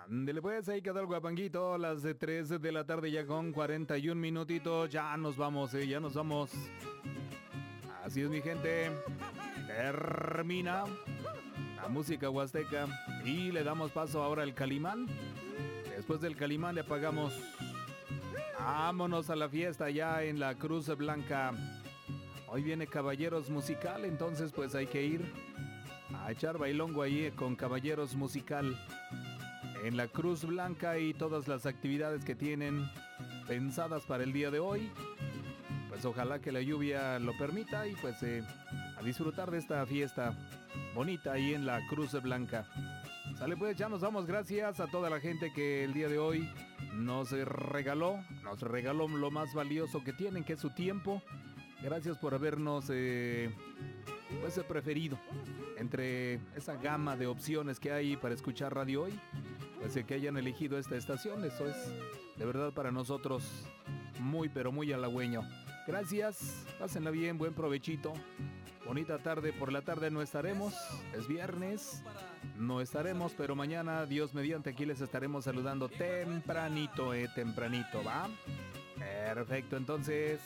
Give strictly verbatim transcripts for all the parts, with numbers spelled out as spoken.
Ándele pues, ahí quedó el guapanguito, las de tres de la tarde ya con cuarenta y un minutitos, ya nos vamos, eh, ya nos vamos. Así es mi gente, termina la música huasteca y le damos paso ahora al Calimán. Después del Calimán le apagamos. Vámonos a la fiesta ya en la Cruz Blanca. Hoy viene Caballeros Musical, entonces pues hay que ir a echar bailongo ahí con Caballeros Musical en la Cruz Blanca y todas las actividades que tienen pensadas para el día de hoy. Pues ojalá que la lluvia lo permita y pues eh, a disfrutar de esta fiesta bonita ahí en la Cruz Blanca. Sale pues, ya nos vamos, gracias a toda la gente que el día de hoy nos regaló, nos regaló lo más valioso que tienen, que es su tiempo. Gracias por habernos eh, pues, preferido entre esa gama de opciones que hay para escuchar radio hoy. Pues que hayan elegido esta estación, eso es de verdad para nosotros muy pero muy halagüeño. Gracias, pásenla bien, buen provechito. Bonita tarde, por la tarde no estaremos, es viernes, no estaremos, pero mañana, Dios mediante, aquí les estaremos saludando tempranito, eh, tempranito, ¿va? Perfecto, entonces,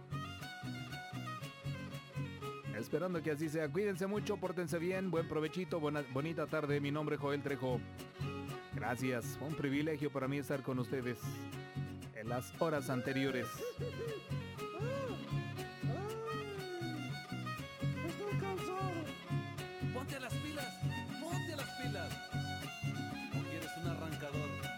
esperando que así sea, cuídense mucho, pórtense bien, buen provechito, buena, bonita tarde, mi nombre es Joel Trejo. Gracias, fue un privilegio para mí estar con ustedes en las horas anteriores. Ponte las pilas, ponte las pilas. ¿O quieres un arrancador?